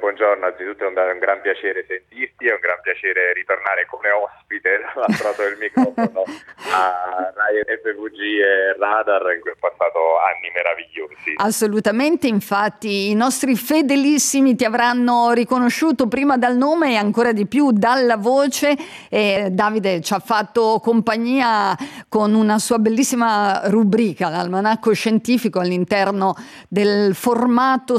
buongiorno, anzitutto è un gran piacere sentirti, è un gran piacere ritornare come ospite dall'altro lato del microfono a Rai FVG e Radar, in cui ho passato anni meravigliosi. Assolutamente, infatti i nostri fedelissimi ti avranno riconosciuto prima dal nome e ancora di più dalla voce, e Davide ci ha fatto compagnia con una sua bellissima rubrica, l'Almanacco Scientifico, all'interno del formato